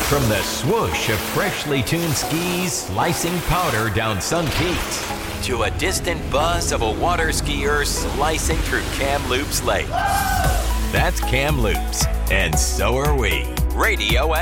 From the swoosh of freshly tuned skis slicing powder down Sun Peaks to a distant buzz of a water skier slicing through Kamloops Lake. That's Kamloops, and so are we. Radio